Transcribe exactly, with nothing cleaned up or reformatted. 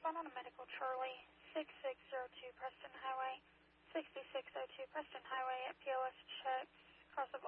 respond on a medical Charlie, six six zero two Preston Highway, sixty-six oh two Preston Highway at P O S checks, across the